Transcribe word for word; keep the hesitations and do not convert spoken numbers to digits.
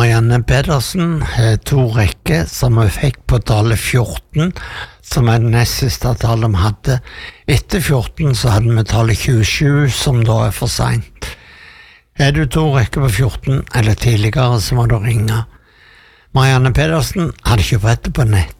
Marianne Pedersen, to rekker som vi fikk på tallet fjorten, som er den nest siste tallet vi hadde. Etter fjorten så hadde vi tallet tjuesju, som da er for sent. Er du to rekker på fjorten eller tidligere, så må du ringe. Marianne Pedersen hadde ikke brettet på nett.